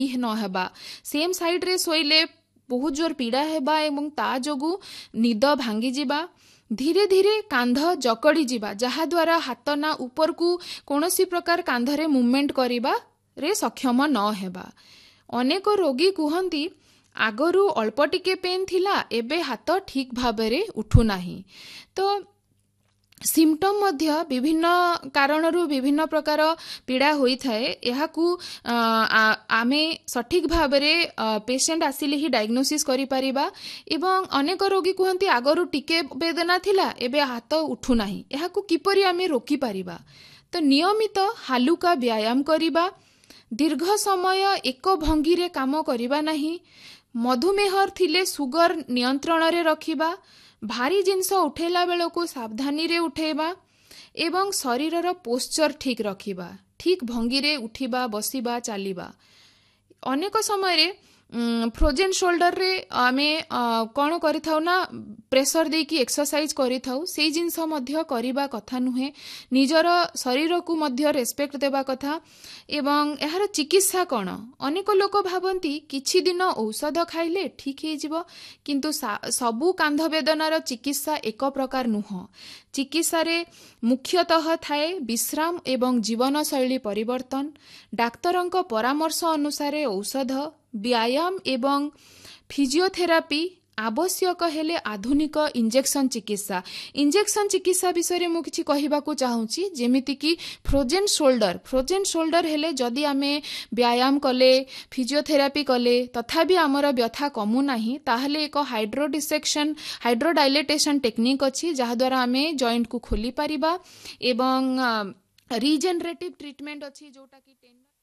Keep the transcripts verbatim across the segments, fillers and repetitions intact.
न हेबा same side रे सोइले बहुत जोर पीड़ा हेबा एवं ता जोगु निद भांगी जिबा धीरे धीरे कांध जकड़ी जिबा जहा द्वारा हाथ ना ऊपर को कौनसी प्रकार कांधरे मूवमेंट करिबा रे सक्षम न हेबा। अनेक रोगी कहती आगरू अल्प टिके पेन थिला एबे हाथ ठीक भाबरे उठू नाही। तो सिम्पटम मध्य विभिन्न कारणरू विभिन्न प्रकार पीड़ा होई थाए एहाकू आमे सठिक भाबरे पेशेंट आसिले ही डायग्नोसिस करि परिबा एवं अनेक रोगी कहती आगरू टिके वेदना थिला एबे हाथ उठू नाही एहाकू किपरि आमे रोकी परिबा। तो नियमित हालुका व्यायाम करिबा दीर्घ समय एक भंगी रे काम करिबा नाही मधुमेह थिले सुगर नियंत्रण रे रखिबा भारी जिनस उठेला बेलको सावधानी रे उठेबा एवं शरीरर पोस्चर ठीक रखिबा ठीक भंगी रे उठिबा बसिबा चालिबा। अनेक समय रे फ्रोजेन शोल्डर रे आमे कौन करिथाउ ना प्रेशर देकी एक्सरसाइज करिथाउ से जिनस मध्य करिबा कथा नुहे निजर शरीर को मध्य रेस्पेक्ट देबा कथा एवं एहार चिकित्सा कौन अनेक लोक भाबंती किछि दिन औषध खाइले ठीक हे जिवो किंतु सबु कांध वेदनार चिकित्सा एक प्रकार नुह। चिकित्सा रे मुख्यतः थाए विश्राम एवं जीवन शैली परिवर्तन डाक्तरंक परामर्श अनुसार औषध व्यायाम एवं फिजियोथेरापी आवश्यक हेले आधुनिक इंजेक्शन चिकित्सा इंजेक्शन चिकित्सा विषय मु किछि कहिबाकू चाहूची जेमिति कि फ्रोजेन शोल्डर फ्रोजेन शोल्डर हेले जदि आमे व्यायाम कले फिजियोथेरापी कले तथापि आमर व्यथा कमु नाही ताहले एक hydro dissection hydro dilatation technique अछि जहा द्वारा आमे जॉइंट को खोली परिबा एवं रिजेनरेटिव ट्रीटमेंट अछि जोटा कि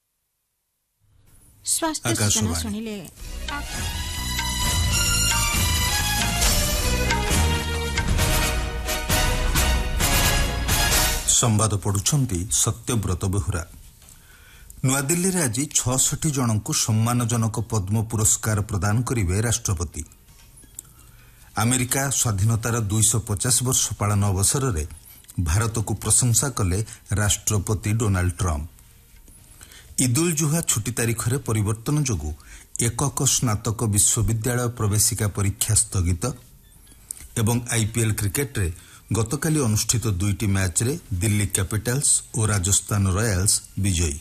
स्वास्थ्य सूचना सुनिले। संवाद पढ़ुछंती सत्यव्रत बेहुरा। नुआदिल्ली रे आज छियासठ जनक सम्मानजनक पद्म पुरस्कार प्रदान करिवे राष्ट्रपति। अमेरिका स्वाधीनतार दो सौ पचास वर्ष पालन अवसर रे भारत को प्रशंसा कले राष्ट्रपति डोनाल्ड ट्रम्प। ईदुल जुहा छुट्टी तारीख रे परिवर्तन जोगु एकक स्नातक विश्वविद्यालय प्रवेशिका परीक्षा स्थगित एवं आईपीएल क्रिकेट रे गतकाली अनुष्ठित दुईटी मैच रे दिल्ली कैपिटल्स और राजस्थान रॉयल्स विजयी।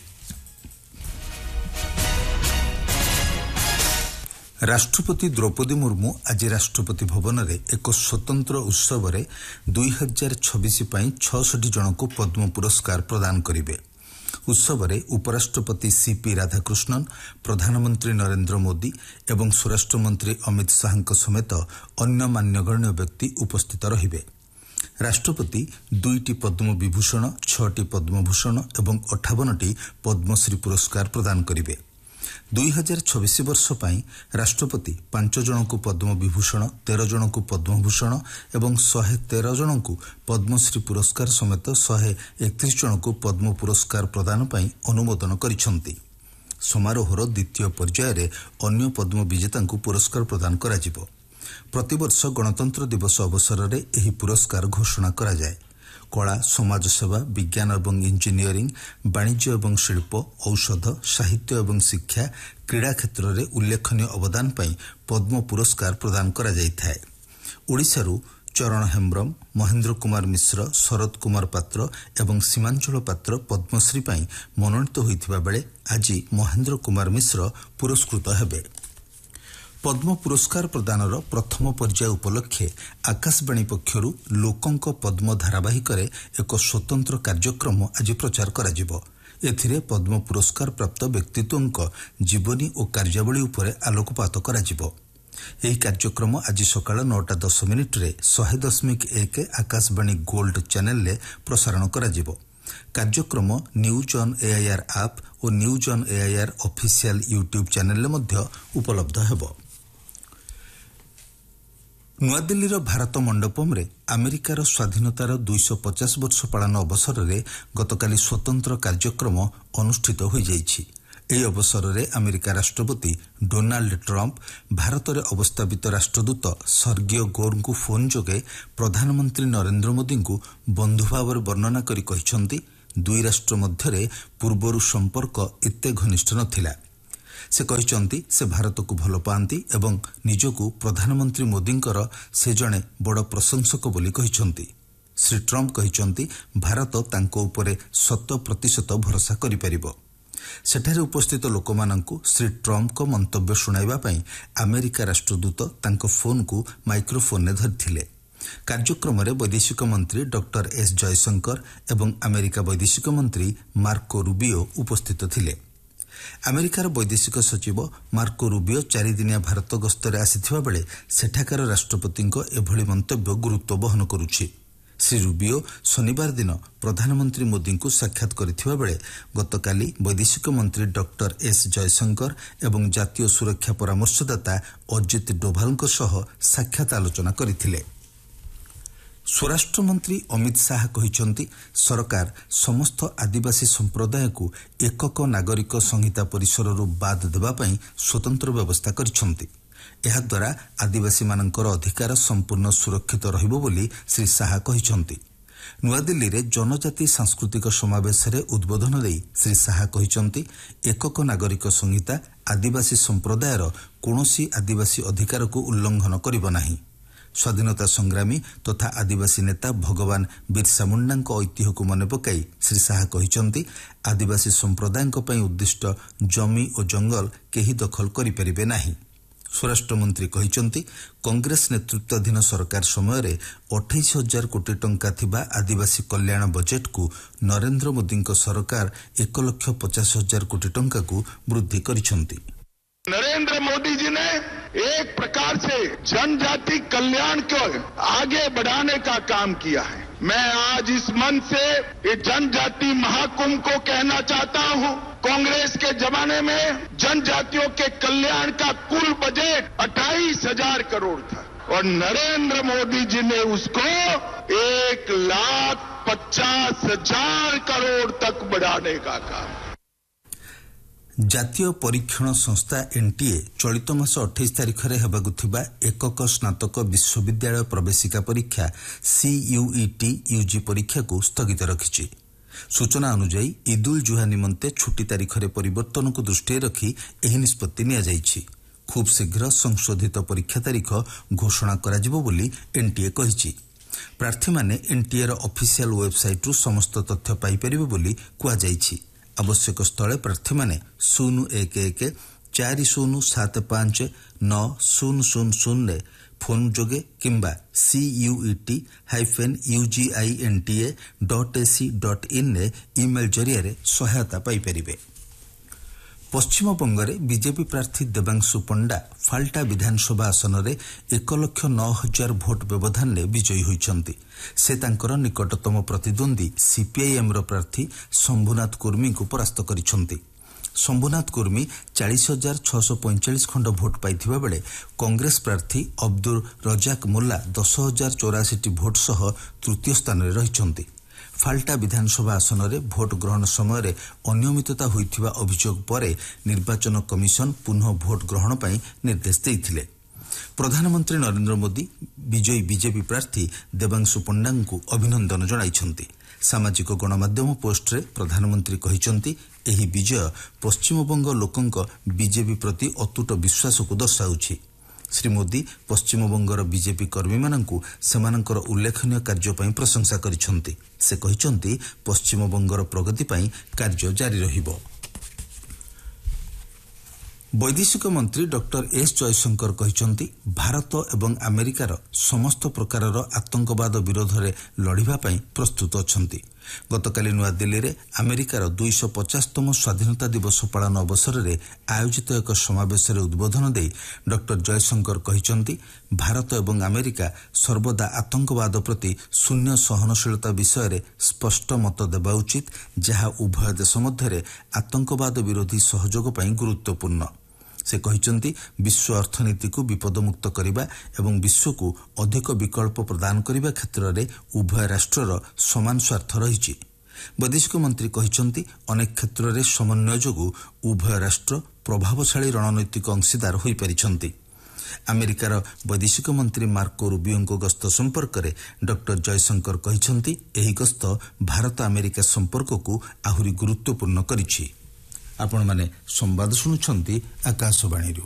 राष्ट्रपति द्रौपदी मुर्मू आज राष्ट्रपति भवन रे एक स्वतंत्र उत्सव रे दुई हजार छब्बीस पई छियासठ जन को पद्म पुरस्कार प्रदान करिवे। उत्सव रे उपराष्ट्रपति सीपी राधाकृष्णन प्रधानमंत्री नरेंद्र मोदी एवं स्वराष्ट्र मंत्री अमित शाह समेत अन्य मान्यगण्य व्यक्ति उपस्थित रहिबे। राष्ट्रपति दुईटी पद्म विभूषण छटी पद्मभूषण एवं अठावनटी पद्मश्री पुरस्कार प्रदान करिवे। दुई हजार छब्बीस वर्ष पाई राष्ट्रपति पांच जन को पद्म विभूषण तेरह जन को पद्मभूषण एवं शहे तेरह जन को पद्मश्री पुरस्कार समेत शहे एकतीस जन को पद्म पुरस्कार प्रदान पाई अनुमोदन करिसंती। समारोहर द्वितीय पर्याय रे अन्य पद्म विजेता को पुरस्कार प्रदान करा जिवो। प्रतिवर्ष गणतंत्र दिवस अवसर रे एही पुरस्कार घोषणा करा जाए। कला समाज सेवा विज्ञान एवं इंजीनियरिंग वाणिज्य एवं शिल्प औषध साहित्य एवं शिक्षा क्रीड़ा क्षेत्र में उल्लेखनीय अवदान पई पद्म पुरस्कार प्रदान करा जाई थाए। ओडिशारू चरण हेम्ब्रम महेंद्र कुमार मिश्र शरद कुमार पात्र एवं सीमांचल पात्र पद्मश्री पई मनोनीत होइथिबा बेले आज महेंद्र कुमार मिश्र पुरस्कृत हेबे। पद्म पुरस्कार प्रदानर प्रथम पर्याय उपलक्षे आकाशवाणी पक्षरु लोकंक पद्म धारावाहिक एक स्वतंत्र कार्यक्रम आज प्रचार करा जिवो। एथिरे पद्म पुरस्कार प्राप्त व्यक्तित्वंक जीवनी और कार्यावली उपरे आलोकपात करा जिवो। एही कार्यक्रम आज सकाळ नौटा दस मिनिट रे शहे दशमिक एक आकाशवाणी गोल्ड चैनल ले प्रसारण करा जिवो। कार्यक्रम न्यूज ऑन एआईआर ऐप और news on AIR official YouTube channel ले मध्य उपलब्ध हेबो। नुआदिल्लीर भारत मंडपम रे अमेरिकार स्वाधीनतार दो सौ पचास वर्ष पालन अवसर रे गतकाली स्वतंत्र कार्यक्रम अनुष्ठित हो जाइछि। एही अवसर रे अमेरिका राष्ट्रपति डोनाल्ड ट्रम्प भारत रे अवस्थापित राष्ट्रदूत सर्गियो गोर को फोन जोगे प्रधानमंत्री नरेंद्र मोदी को बंधुभाव वर्णना करी कहिसंती दुई राष्ट्र मध्यरे पूर्वरु संपर्क एते घनिष्ठ नथिला। ସେ କହିଛନ୍ତି ସେ ଭାରତକୁ ଭଲ ପାଆନ୍ତି ଏବଂ ନିଜକୁ ପ୍ରଧାନମନ୍ତ୍ରୀ ମୋଦିଙ୍କର ସେ ଜଣେ ବଡ଼ ପ୍ରଶଂସକ ବୋଲି କହିଛନ୍ତି। ଶ୍ରୀ ଟ୍ରମ୍ପ କହିଛନ୍ତି ଭାରତ ତାଙ୍କ ଉପରେ ଶତ ପ୍ରତିଶତ ଭରସା କରିପାରିବ। ସେଠାରେ ଉପସ୍ଥିତ ଲୋକମାନଙ୍କୁ ଶ୍ରୀ ଟ୍ରମ୍ପଙ୍କ ମନ୍ତବ୍ୟ ଶୁଣାଇବା ପାଇଁ ଆମେରିକା ରାଷ୍ଟ୍ରଦୂତ ତାଙ୍କ ଫୋନ୍କୁ ମାଇକ୍ରୋଫୋନ୍ରେ ଧରିଥିଲେ। କାର୍ଯ୍ୟକ୍ରମରେ ବୈଦେଶିକ ମନ୍ତ୍ରୀ ଡକ୍ଟର ଏସ୍ ଜୟଶଙ୍କର ଏବଂ ଆମେରିକା ବୈଦେଶିକ ମନ୍ତ୍ରୀ ମାର୍କୋ ରୁବିଓ ଉପସ୍ଥିତ ଥିଲେ। ଆମେରିକାର ବୈଦେଶିକ ସଚିବ ମାର୍କୋ ରୁବିଓ ଚାରିଦିନିଆ ଭାରତ ଗସ୍ତରେ ଆସିଥିବା ବେଳେ ସେଠାକାର ରାଷ୍ଟ୍ରପତିଙ୍କ ଏଭଳି ମନ୍ତବ୍ୟ ଗୁରୁତ୍ୱ ବହନ କରୁଛି। ଶ୍ରୀ ରୁବିଓ ଶନିବାର ଦିନ ପ୍ରଧାନମନ୍ତ୍ରୀ ମୋଦିଙ୍କୁ ସାକ୍ଷାତ କରିଥିବା ବେଳେ ଗତକାଲି ବୈଦେଶିକ ମନ୍ତ୍ରୀ ଡକ୍ଟର ଏସ୍ ଜୟଶଙ୍କର ଏବଂ ଜାତୀୟ ସୁରକ୍ଷା ପରାମର୍ଶଦାତା ଅଜିତ ଡୋଭାଲଙ୍କ ସହ ସାକ୍ଷାତ ଆଲୋଚନା କରିଥିଲେ। ସ୍ୱରାଷ୍ଟ୍ରମନ୍ତ୍ରୀ ଅମିତ ଶାହା କହିଛନ୍ତି ସରକାର ସମସ୍ତ ଆଦିବାସୀ ସମ୍ପ୍ରଦାୟକୁ ଏକକ ନାଗରିକ ସଂହିତା ପରିସରରୁ ବାଦ୍ ଦେବା ପାଇଁ ସ୍ୱତନ୍ତ୍ର ବ୍ୟବସ୍ଥା କରିଛନ୍ତି। ଏହାଦ୍ୱାରା ଆଦିବାସୀମାନଙ୍କର ଅଧିକାର ସମ୍ପୂର୍ଣ୍ଣ ସୁରକ୍ଷିତ ରହିବ ବୋଲି ଶ୍ରୀ ଶାହା କହିଛନ୍ତି। ନୂଆଦିଲ୍ଲୀରେ ଜନଜାତି ସାଂସ୍କୃତିକ ସମାବେଶରେ ଉଦ୍ବୋଧନ ଦେଇ ଶ୍ରୀ ଶାହା କହିଛନ୍ତି ଏକକ ନାଗରିକ ସଂହିତା ଆଦିବାସୀ ସମ୍ପ୍ରଦାୟର କୌଣସି ଆଦିବାସୀ ଅଧିକାରକୁ ଉଲ୍ଲଂଘନ କରିବ ନାହିଁ। ସ୍ୱାଧୀନତା ସଂଗ୍ରାମୀ ତଥା ଆଦିବାସୀ ନେତା ଭଗବାନ ବିର୍ସା ମୁଣ୍ଡାଙ୍କ ଐତିହ୍ୟକୁ ମନେ ପକାଇ ଶ୍ରୀ ଶାହା କହିଛନ୍ତି ଆଦିବାସୀ ସମ୍ପ୍ରଦାୟଙ୍କ ପାଇଁ ଉଦ୍ଦିଷ୍ଟ ଜମି ଓ ଜଙ୍ଗଲ କେହି ଦଖଲ କରିପାରିବେ ନାହିଁ। ସ୍ୱରାଷ୍ଟ୍ରମନ୍ତ୍ରୀ କହିଛନ୍ତି କଂଗ୍ରେସ ନେତୃତ୍ୱାଧୀନ ସରକାର ସମୟରେ ଅଠେଇଶ ହଜାର କୋଟି ଟଙ୍କା ଥିବା ଆଦିବାସୀ କଲ୍ୟାଣ ବଜେଟ୍କୁ ନରେନ୍ଦ୍ର ମୋଦିଙ୍କ ସରକାର ଏକ ଲକ୍ଷ ପଚାଶ ହଜାର କୋଟି ଟଙ୍କାକୁ ବୃଦ୍ଧି କରିଛନ୍ତି। नरेंद्र मोदी जी ने एक प्रकार से जनजाति कल्याण को आगे बढ़ाने का काम किया है। मैं आज इस मंच से ये जनजाति महाकुंभ को कहना चाहता हूं, कांग्रेस के जमाने में जनजातियों के कल्याण का कुल बजट अट्ठाईस हजार करोड़ था और नरेंद्र मोदी जी ने उसको एक लाख पचास हजार करोड़ तक बढ़ाने का काम। ଜାତୀୟ ପରୀକ୍ଷଣ ସଂସ୍ଥା ଏନ୍ଟିଏ ଚଳିତ ମାସ ଅଠେଇଶ ତାରିଖରେ ହେବାକୁ ଥିବା ଏକକ ସ୍ନାତକ ବିଶ୍ୱବିଦ୍ୟାଳୟ ପ୍ରବେଶିକା ପରୀକ୍ଷା ସିୟୁଇଟି ୟୁଜି ପରୀକ୍ଷାକୁ ସ୍ଥଗିତ ରଖିଛି। ସୂଚନା ଅନୁଯାୟୀ ଇଦୁଲ ଜୁହା ନିମନ୍ତେ ଛୁଟି ତାରିଖରେ ପରିବର୍ତ୍ତନକୁ ଦୃଷ୍ଟିରେ ରଖି ଏହି ନିଷ୍ପତ୍ତି ନିଆଯାଇଛି। ଖୁବ୍ ଶୀଘ୍ର ସଂଶୋଧିତ ପରୀକ୍ଷା ତାରିଖ ଘୋଷଣା କରାଯିବ ବୋଲି ଏନ୍ଟିଏ କହିଛି। ପ୍ରାର୍ଥୀମାନେ ଏନ୍ଟିଏର ଅଫିସିଆଲ ୱେବସାଇଟ୍ରୁ ସମସ୍ତ ତଥ୍ୟ ପାଇପାରିବେ ବୋଲି କୁହାଯାଇଛି। ଆବଶ୍ୟକ ସ୍ଥଳେ ପ୍ରାର୍ଥୀମାନେ ଶୂନ ଏକ ଏକ ଚାରି ଶୂନ ସାତ ପାଞ୍ଚ ନଅ ଶୂନ ଶୂନ ଶୂନରେ ଫୋନ୍ ଯୋଗେ କିମ୍ବା CUET hyphen ୟୁଜିଆଇଏନ୍ଟିଏ dot AC dot ଇନ୍ରେ email ଜରିଆରେ ସହାୟତା ପାଇପାରିବେ। ପଶ୍ଚିମବଙ୍ଗରେ ବିଜେପି ପ୍ରାର୍ଥୀ ଦେବାଂଶୁ ପଣ୍ଡା ଫାଲ୍ଟା ବିଧାନସଭା ଆସନରେ ଏକ ଲକ୍ଷ ନଅ ହଜାର ଭୋଟ ବ୍ୟବଧାନରେ ବିଜୟୀ ହୋଇଛନ୍ତି। ସେ ତାଙ୍କର ନିକଟତମ ପ୍ରତିଦ୍ୱନ୍ଦ୍ୱୀ ସିପିଆଇଏମ୍ର ପ୍ରାର୍ଥୀ ଶମ୍ଭୁନାଥ କୁର୍ମୀଙ୍କୁ ପରାସ୍ତ କରିଛନ୍ତି। ଶମ୍ଭୁନାଥ କୁର୍ମୀ ଚାଳିଶ ହଜାର ଛଅଶହ ପଇଁଚାଳିଶ ଖଣ୍ଡ ଭୋଟ ପାଇଥିବା ବେଳେ କଂଗ୍ରେସ ପ୍ରାର୍ଥୀ ଅବଦୁଲ ରଜାକ ମୁଲ୍ଲା ଦଶ ହଜାର ଚଉରାଶୀଟି ଭୋଟ ସହ ତୃତୀୟ ସ୍ଥାନରେ ରହିଛନ୍ତି। ଫାଲ୍ଟା ବିଧାନସଭା ଆସନରେ ଭୋଟ ଗ୍ରହଣ ସମୟରେ ଅନିୟମିତତା ହୋଇଥିବା ଅଭିଯୋଗ ପରେ ନିର୍ବାଚନ କମିଶନ ପୁନଃ ଭୋଟ ଗ୍ରହଣ ପାଇଁ ନିର୍ଦ୍ଦେଶ ଦେଇଥିଲେ। ପ୍ରଧାନମନ୍ତ୍ରୀ ନରେନ୍ଦ୍ର ମୋଦି ବିଜୟୀ ବିଜେପି ପ୍ରାର୍ଥୀ ଦେବାଂଶୁ ପଣ୍ଡାଙ୍କୁ ଅଭିନନ୍ଦନ ଜଣାଇଛନ୍ତି। ସାମାଜିକ ଗଣମାଧ୍ୟମ ପୋଷ୍ଟରେ ପ୍ରଧାନମନ୍ତ୍ରୀ କହିଛନ୍ତି ଏହି ବିଜୟ ପଶ୍ଚିମବଙ୍ଗ ଲୋକଙ୍କ ବିଜେପି ପ୍ରତି ଅତୁଟ ବିଶ୍ୱାସକୁ ଦର୍ଶାଉଛି। ଶ୍ରୀ ମୋଦି ପଶ୍ଚିମବଙ୍ଗର ବିଜେପି କର୍ମୀମାନଙ୍କୁ ସେମାନଙ୍କର ଉଲ୍ଲେଖନୀୟ କାର୍ଯ୍ୟ ପାଇଁ ପ୍ରଶଂସା କରିଛନ୍ତି। ସେ କହିଛନ୍ତି ପଶ୍ଚିମବଙ୍ଗର ପ୍ରଗତି ପାଇଁ କାର୍ଯ୍ୟ ଜାରି ରହିବ। ବୈଦେଶିକ ମନ୍ତ୍ରୀ ଡକ୍ଟର ଏସ୍ ଜୟଶଙ୍କର କହିଛନ୍ତି ଭାରତ ଏବଂ ଆମେରିକାର ସମସ୍ତ ପ୍ରକାରର ଆତଙ୍କବାଦ ବିରୋଧରେ ଲଢ଼ିବା ପାଇଁ ପ୍ରସ୍ତୁତ ଅଛନ୍ତି। ଗତକାଲି ନୂଆଦିଲ୍ଲୀରେ ଆମେରିକାର ଦୁଇଶହ ପଚାଶତମ ସ୍ୱାଧୀନତା ଦିବସ ପାଳନ ଅବସରରେ ଆୟୋଜିତ ଏକ ସମାବେଶରେ ଉଦ୍ବୋଧନ ଦେଇ ଡକ୍ଟର ଜୟଶଙ୍କର କହିଛନ୍ତି ଭାରତ ଏବଂ ଆମେରିକା ସର୍ବଦା ଆତଙ୍କବାଦ ପ୍ରତି ଶୂନ୍ୟ ସହନଶୀଳତା ବିଷୟରେ ସ୍ପଷ୍ଟ ମତ ଦେବା ଉଚିତ, ଯାହା ଉଭୟ ଦେଶ ମଧ୍ୟରେ ଆତଙ୍କବାଦ ବିରୋଧୀ ସହଯୋଗ ପାଇଁ ଗୁରୁତ୍ୱପୂର୍ଣ୍ଣ। ସେ କହିଛନ୍ତି ବିଶ୍ୱ ଅର୍ଥନୀତିକୁ ବିପଦମୁକ୍ତ କରିବା ଏବଂ ବିଶ୍ୱକୁ ଅଧିକ ବିକଳ୍ପ ପ୍ରଦାନ କରିବା କ୍ଷେତ୍ରରେ ଉଭୟ ରାଷ୍ଟ୍ରର ସମାନ ସ୍ୱାର୍ଥ ରହିଛି। ବୈଦେଶିକ ମନ୍ତ୍ରୀ କହିଛନ୍ତି ଅନେକ କ୍ଷେତ୍ରରେ ସମନ୍ୱୟ ଯୋଗୁଁ ଉଭୟ ରାଷ୍ଟ୍ର ପ୍ରଭାବଶାଳୀ ରଣନୈତିକ ଅଂଶୀଦାର ହୋଇପାରିଛନ୍ତି। ଆମେରିକାର ବୈଦେଶିକ ମନ୍ତ୍ରୀ ମାର୍କୋ ରୁବିଓଙ୍କ ଗସ୍ତ ସମ୍ପର୍କରେ ଡକ୍ଟର ଜୟଶଙ୍କର କହିଛନ୍ତି ଏହି ଗସ୍ତ ଭାରତ ଆମେରିକା ସମ୍ପର୍କକୁ ଆହୁରି ଗୁରୁତ୍ୱପୂର୍ଣ୍ଣ କରିଛି। आपण माने संवाद शुणुछंती आकाशवाणी।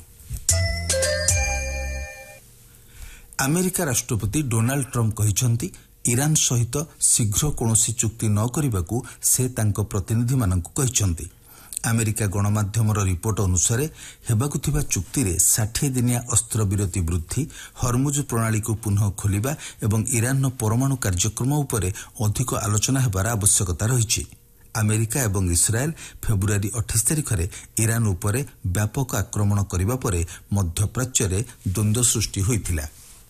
अमेरिका राष्ट्रपति डोनाल्ड ट्रम्प कहिसंती ईरान सहित शीघ्र कौनसी चुक्ति न करने से तांको प्रतिनिधि मानक कहिसंती। अमेरिका गणमाध्यमर रिपोर्ट अनुसार हेबाकु थिबा चुक्ति रे षाठी दिनिया अस्त्रविरति वृद्धि, हरमुज प्रणाली को पुनः खोलिबा एवं ईरान परमाणु कार्यक्रम उपरे अधिक आलोचना हेबार आवश्यकता रहिछि। अमेरिका एवं इस्राएल फेब्रुआरी अठाईस तारिख में ईरान उपरे व्यापक आक्रमण करबा परे मध्यप्राच्य रे द्वंद्व सृष्टि होइथिला।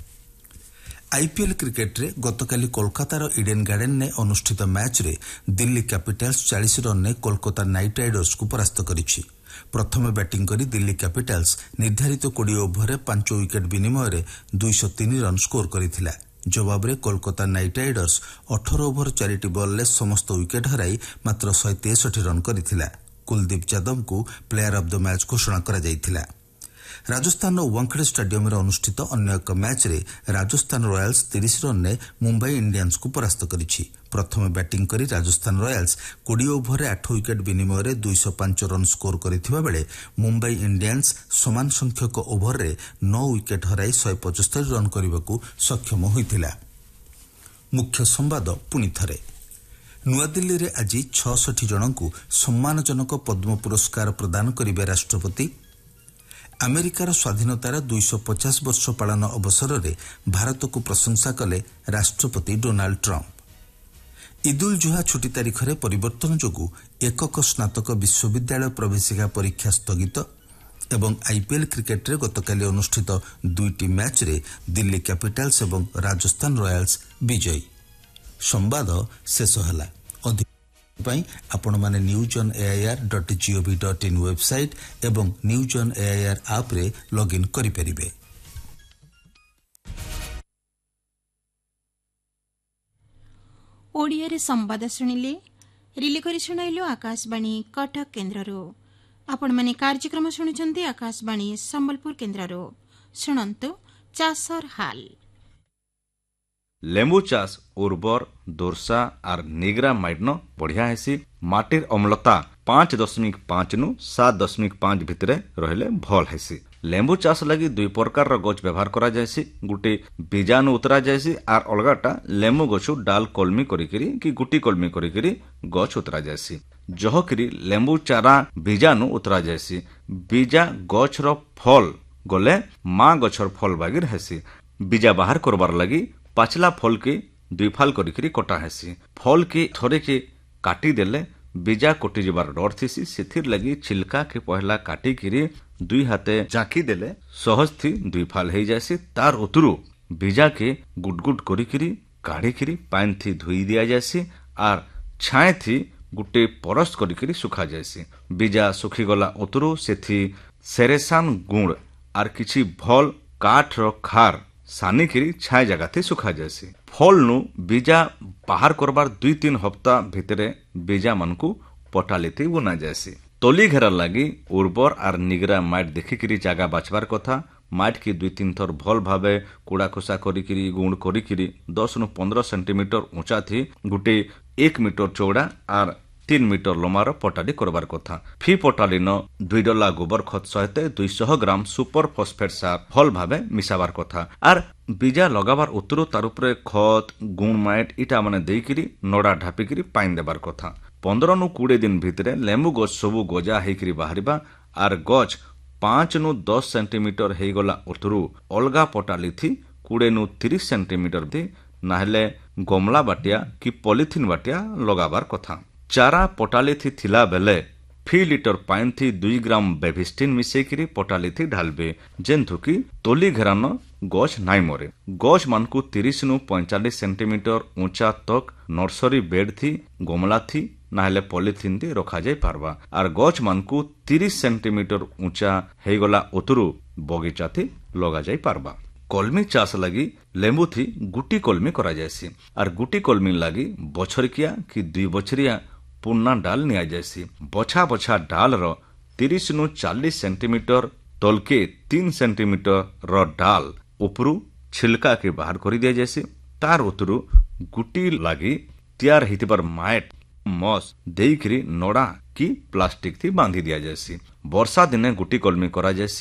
आईपीएल क्रिकेट रे गतकाली कोलकातार इडेन गार्डन ने अनुष्ठित मैच रे दिल्ली कैपिटल्स चालीस रन ने कोलकाता नाइट राइडर्स को परास्त करिछि। प्रथम बैटिंग करी दिल्ली कैपिटल्स निर्धारित बीस ओभर रे पांच विकेट विनिमय रे दो सौ तीन रन स्कोर करिथिला। जवाब रे कोलकाता नाइट राइडर्स अठारह ओभर चारिटी बॉल ले समस्त विकेट हराई मात्र एक सौ तिरसठ रन करिथिला। कुलदीप यादव को प्लेयर ऑफ द मैच घोषणा करा जायथिला। राजस्थान वांखेड़े स्टेडियम में अनुष्ठित अन्य एक मैच रे राजस्थान रॉयल्स तीस रन ने मुंबई इंडियंस को परास्त करिछि। प्रथम बैटिंग करी राजस्थान रॉयल्स बीस ओभर रे आठ विकेट विनिमय रे दो सौ पांच रन स्कोर करिथिबा बेले मुंबई इंडियंस समान संख्यक ओभर रे नौ विकेट हराई एक सौ पचहत्तर रन करबाकू सक्षम होइथिला। मुख्य संवाद पुनि थरे। नुआदिल्ली रे आज छियासठ जनकू सम्मानजनक पद्म पुरस्कार प्रदान करिबे राष्ट्रपति। अमेरिकार स्वाधीनतार दो सौ पचास वर्ष पालन अवसर में भारत को प्रशंसा कले राष्ट्रपति डोनाल्ड ट्रम्प। ईदुल जुहा छुट्टी तारीख में परिवर्तन जोगु एकक स्नातक विश्वविद्यालय प्रवेशिका परीक्षा स्थगित एवं आईपीएल क्रिकेट रे गतकाली अनुष्ठित दुईटी मैच रे दिल्ली कैपिटल्स एवं राजस्थान रॉयल्स विजयी। संवाद शेष होला। आपण माने news on AIR dot gov dot in website एवं न्यूज ऑन एआईआर ऐप रे लॉगिन करि परिबे। ओडिया रे संवाद सुनिले रिले करि सुनाइलो आकाशवाणी कटक केन्द्ररो। आपण माने कार्यक्रम सुनिचंती आकाशवाणी संबलपुर केन्द्ररो। सुनंतु चासर हाल। लेंबू चाष उर्वर दोरसा आर निगरा माइडन बढ़िया हेसी। माटिर अम्लता पांच दशमिक पांच नु सात दशमिक पांच भितरे रहले भल हेसी। लेंबू चाष लगी दुई प्रकार गछ व्यवहार करा जायसी। गुटे बीजाणु उतरा जायसी आर अलगाटा लेंबू गछु डाल कलमी करिकरी कि गुटी कलमी करिकरी गछ उतरा जायसी। जहकरी लेंबू चारा बीजाणु उतरा जायसी। बीजा गछर फल गले माँ गछर फल बागिर हेसी। बीजा बाहर करबार लगी पाचला फल के दुई फाल करिकरी कटा हेसी। फल के थोड़े के काटी देले बीजा कटि जबार डर थीसी। सेथिर लगी छिलका के पहला काटी किरी दुई हाथे जाकी देले सहज थी दुई फाल हो जायसी। तार उतरू बीजा के गुटगुट करिकरी काढ़ी किरी पानी थी धोई दिया जायसी आर छाए थी गुटे परस करिकरी सुखा जायसी। बीजा सुखी गला उतरू सेथी सेरेसान गुण आर किछि भल काठ रो खार सानी किरी छाए जगह थी सुखा जायसी। फल नु बीजा बाहर करबार दुई तीन हफ्ता भितरे बीजा मन को पटाली थी बुना जायसी। तली घेरा लगी उर्वर आर निगरा माइट देखिकी जगह बाछबार कथा। माइट की दुई तीन थर भल भावे कुड़ा खुसा करिकी गुण करिकी दस नु पंद्रह सेंटीमीटर ऊंचा थी गुटे एक मीटर चौड़ा आर तीन मीटर लंबार पटाली करबार कथा। फी पटाली न दुई डला गोबर खत सहित दुई सौ ग्राम सुपर फॉस्फेट सार भल भावे मिसाबार कथा। आर बीजा लगाबार उतरो तार उपरे खत गुण माइट इटा माने देइकिरी नड़ा ढापिकिरी पाइन देबार कथा। पंद्रह नु कोड़े दिन भितरे लेंबू गछ सबु गजा हेकिरी बाहरिबा आर गछ पांच नु दस सेंटीमीटर हेगला उतरू अलगा पटाली थी कोड़े नु तीस सेंटीमीटर थी नाहले गमला बाटिया कि पॉलिथिन बाटिया लगाबार कथा। चारा पटाली थी थिला बेले फी लिटर पाइन थी दुई ग्राम बेभिस्टिन मिसेकिरी पटाली थी ढालबे जेंथु की तोली घेरान गछ नाई मरे। गछ मान को तीस नु पैंतालीस सेंटीमीटर ऊंचा तक नर्सरी बेड थी गमला थी नाहले पॉलिथिन थी रखा जाय पारबा आर गछ मान को तीस सेंटीमीटर ऊंचा हेगला उतरू बगीचा थी लगा जाय पारबा। कलमी चाष लगी लेंबू थी गुटी कलमी करा जायसी आर गुटी कलमी लगी बछरकिया कि दुई बछरिया पुन्ना डाल निया जायसी। बछा बछा डाल रो तीस नु चालीस सेंटीमीटर तलके तीन सेंटीमीटर रो डाल उपरू छिलका के बाहर कर दिया जायसी। तार उतरू गुटी लगी तैयार हितबार माइट ମସ୍ ଦେଇକିରି ନଡ଼ା କି ପ୍ଲାଷ୍ଟିକ ଥି ବାନ୍ଧି ଦିଆଯାଏସି। ବର୍ଷା ଦିନେ ଗୁଟି କଲମି କରାଯାଏସି।